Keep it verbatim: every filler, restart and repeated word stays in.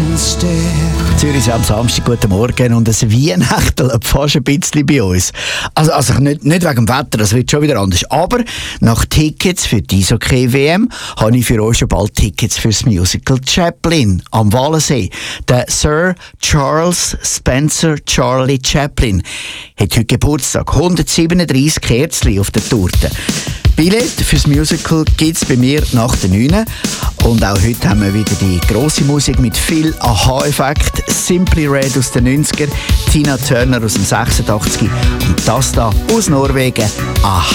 Zürich am Samstag, guten Morgen, und es Weihnachteln fast ein bisschen bei uns. Also, also nicht, nicht wegen dem Wetter, das wird schon wieder anders. Aber nach Tickets für die Eishockey-W M habe ich für euch schon bald Tickets fürs Musical Chaplin am Walensee. Der Sir Charles Spencer Charlie Chaplin hat heute Geburtstag. hundertsiebenunddreissig Kerzen auf der Torte. Billett fürs Musical gibt es bei mir nach der neun. Und auch heute haben wir wieder die grosse Musik mit viel Aha-Effekt. Simply Red aus den neunziger, Tina Turner aus dem sechsundachtzig und das da aus Norwegen. Aha.